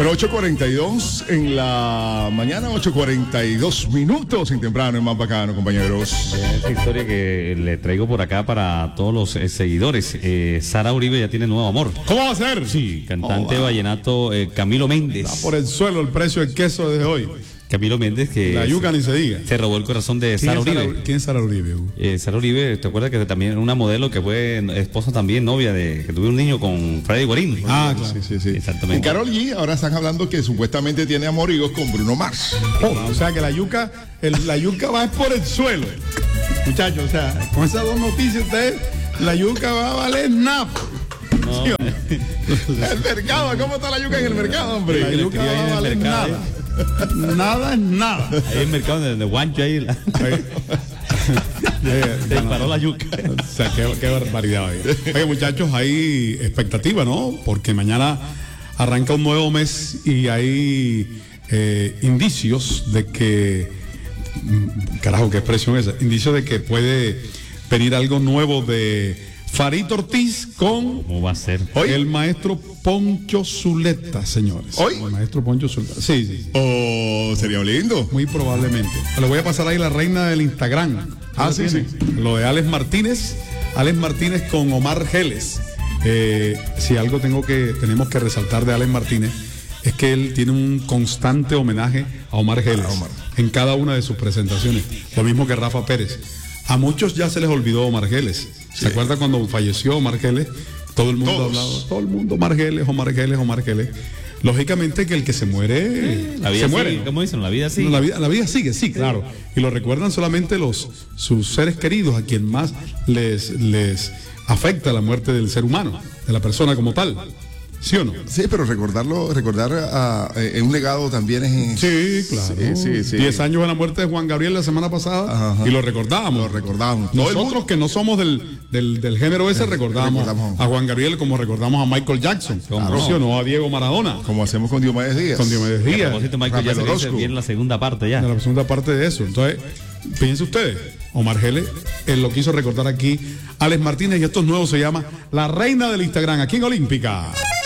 Bueno, 8:42 en la mañana, 8:42 minutos en temprano, es más bacano, compañeros. Esta historia que le traigo por acá para todos los seguidores. Sara Uribe ya tiene nuevo amor. ¿Cómo va a ser? Sí, cantante vallenato Camilo Méndez. Está por el suelo el precio del queso desde hoy. Camilo Méndez, que la yuca ni se diga. Se robó el corazón de Sara Uribe. ¿Quién es Sara Uribe? Sara Uribe, ¿te acuerdas que también era una modelo que fue esposa también, novia que tuvo un niño con Freddy Guarín? Ah, claro. Sí. Exactamente. Y Karol G ahora están hablando que supuestamente tiene amoríos con Bruno Mars. O sea que la yuca va por el suelo. Muchachos, o sea, con esas dos noticias la yuca va a valer nada. No. ¿Sí? El mercado, ¿cómo está la yuca en el mercado, hombre? La yuca va a valer nada. Nada es nada. Ahí en el mercado de Guancho ahí. Se disparó la yuca. O sea, qué barbaridad. Oye, muchachos, hay expectativa, ¿no? Porque mañana arranca un nuevo mes y hay indicios de que, carajo, qué expresión es esa, indicios de que puede venir algo nuevo de Farid Ortiz con ¿Cómo va a ser? ¿Hoy? El maestro Poncho Zuleta, señores. ¿Hoy? El maestro Poncho Zuleta. Sí. Oh, sería lindo. Muy probablemente. Le voy a pasar ahí la reina del Instagram. Sí. Lo de Alex Martínez con Omar Geles. Si algo tenemos que resaltar de Alex Martínez es que él tiene un constante homenaje a Omar Geles en cada una de sus presentaciones. Lo mismo que Rafa Pérez. A muchos ya se les olvidó Omar Geles. Sí. ¿Se acuerda cuando falleció Omar Geles? Todo el mundo hablaba, todo el mundo, Omar Geles. Lógicamente que el que se muere, la vida se muere. Sigue, ¿cómo dicen? La vida sigue. La vida sigue, sí, claro. Y lo recuerdan solamente sus seres queridos, a quien más les afecta la muerte del ser humano, de la persona como tal. ¿Sí o no? Sí, pero recordar un legado también es... Sí, claro. Sí. 10 años de la muerte de Juan Gabriel la semana pasada. Ajá. Y lo recordábamos. Nosotros que no somos del género ese, recordamos a Juan Gabriel como recordamos a Michael Jackson. Claro. ¿Sí o no? A Diego Maradona. Como hacemos con Diomedes Díaz. A propósito, Michael Jackson viene la segunda parte ya. La segunda parte de eso. Entonces, fíjense ustedes, Omar Geles, él lo quiso recordar aquí. Alex Martínez, y estos nuevos se llama La Reina del Instagram, aquí en Olímpica.